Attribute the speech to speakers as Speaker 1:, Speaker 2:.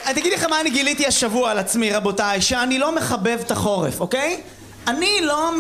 Speaker 1: אני אגיד לכם מה אני גיליתי השבוע על עצמי, רבותיי, שאני לא מחבב את החורף, אוקיי? אני לא